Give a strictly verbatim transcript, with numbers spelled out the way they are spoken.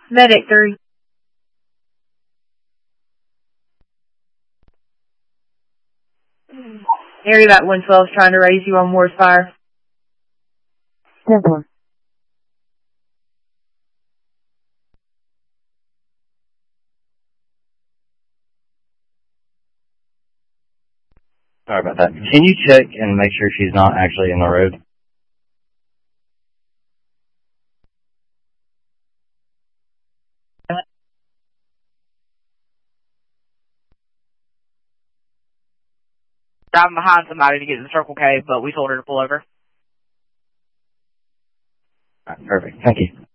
Medic three. Area about one twelve is trying to raise you on Moore's Fire. ten four. Sorry about that. Can you check and make sure she's not actually in the road? Driving behind somebody to get to the Circle K, but we told her to pull over. All right, perfect. Thank you.